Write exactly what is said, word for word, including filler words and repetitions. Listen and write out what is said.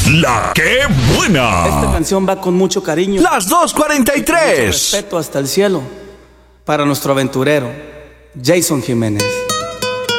La que buena. Esta canción va con mucho cariño. Las dos cuarenta y tres. Respeto hasta el cielo. Para nuestro aventurero, Jason Jiménez.